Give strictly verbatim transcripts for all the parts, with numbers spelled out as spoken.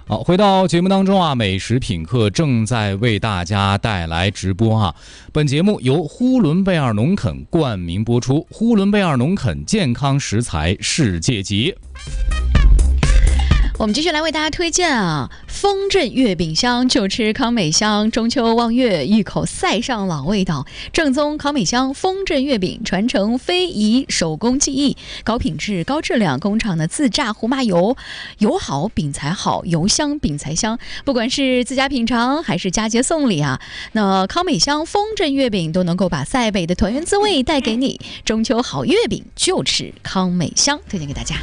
好，回到节目当中啊，美食品客正在为大家带来直播啊。本节目由呼伦贝尔农垦冠名播出，呼伦贝尔农垦健康食材世界级。 我们继续来为大家推荐啊，丰镇月饼香，就吃康美香，中秋望月，一口塞上老味道。正宗康美香丰镇月饼，传承非遗手工技艺，高品质高质量，工厂的自榨胡麻油，油好饼才好，油香饼才香。不管是自家品尝还是佳节送礼啊，那康美香丰镇月饼都能够把塞北的团圆滋味带给你。中秋好月饼就吃康美香，推荐给大家。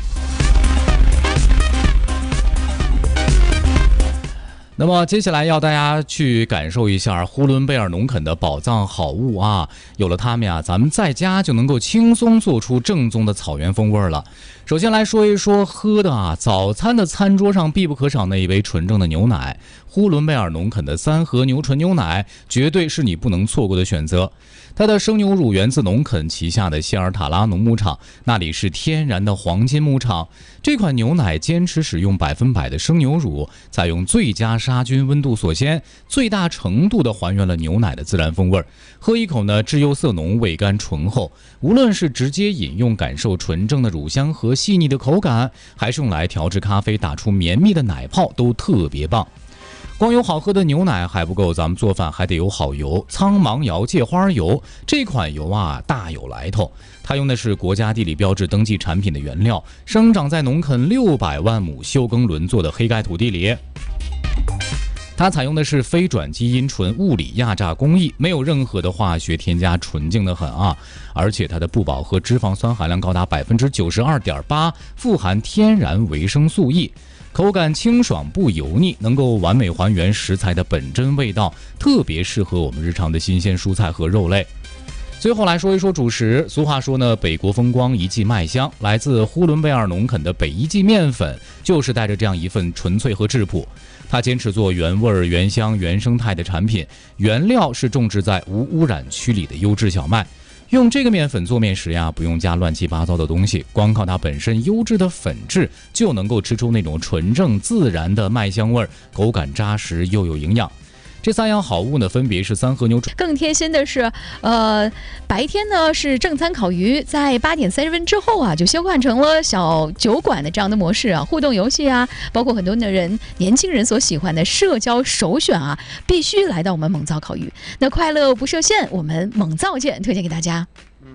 那么接下来要大家去感受一下呼伦贝尔农垦的宝藏好物啊！有了它们呀，咱们在家就能够轻松做出正宗的草原风味了。首先来说一说喝的啊，早餐的餐桌上必不可少那一杯纯正的牛奶。呼伦贝尔农垦的三和牛纯牛奶绝对是你不能错过的选择。它的生牛乳源自农垦旗下的希尔塔拉农牧场，那里是天然的黄金牧场。这款牛奶坚持使用百分百的生牛乳，采用最佳杀菌温度锁鲜，最大程度的还原了牛奶的自然风味。喝一口呢，质优色浓，味甘醇厚。无论是直接饮用感受纯正的乳香和细腻的口感，还是用来调制咖啡打出绵密的奶泡，都特别棒。光有好喝的牛奶还不够，咱们做饭还得有好油。苍芒窑芥花油这款油啊，大有来头。它用的是国家地理标志登记产品的原料，生长在农垦六百万亩休耕轮作的黑盖土地里。它采用的是非转基因纯物理压榨工艺，没有任何的化学添加，纯净的很啊！而且它的不饱和脂肪酸含量高达百分之九十二点八，富含天然维生素 E。口感清爽不油腻，能够完美还原食材的本真味道，特别适合我们日常的新鲜蔬菜和肉类。最后来说一说主食，俗话说呢，北国风光一季麦香，来自呼伦贝尔农垦的北一季面粉，就是带着这样一份纯粹和质朴。它坚持做原味、原香、原生态的产品，原料是种植在无污染区里的优质小麦。用这个面粉做面食呀，不用加乱七八糟的东西，光靠它本身优质的粉质，就能够吃出那种纯正自然的麦香味，口感扎实又有营养。这三样好物呢，分别是三和牛。 更贴心的是，呃，白天呢是正餐烤鱼，在八点三十分之后啊，就切换成了小酒馆的这样的模式啊，互动游戏啊，包括很多的人年轻人所喜欢的社交首选啊，必须来到我们猛灶烤鱼。那快乐不设限，我们猛灶见，推荐给大家。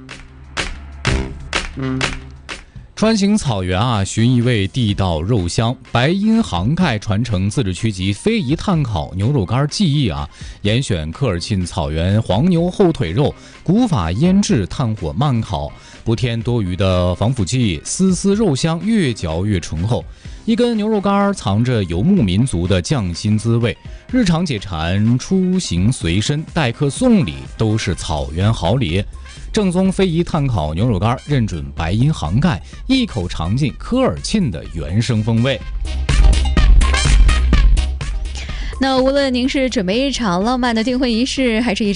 嗯。穿行草原啊，寻一味地道肉香。白银杭盖传承自治区级非遗炭烤牛肉干技艺啊，严选科尔沁草原黄牛后腿肉，古法腌制，炭火慢烤，不添多余的防腐剂，丝丝肉香，越嚼越醇厚。一根牛肉干藏着游牧民族的匠心滋味，日常解馋，出行随身，待客送礼都是草原好礼。正宗非遗炭烤牛肉干，认准白银杭盖，一口尝尽科尔沁的原生风味。 那无论您是准备一场浪漫的订婚仪式，还是一场